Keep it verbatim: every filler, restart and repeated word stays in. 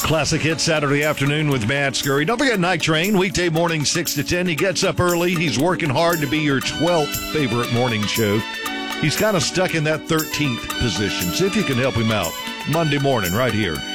Classic Hit Saturday afternoon with Matt Scurry. Don't forget Night Train, weekday morning six to ten. He gets up early. He's working hard to be your twelfth favorite morning show. He's kind of stuck in that thirteenth position. See if you can help him out Monday morning right here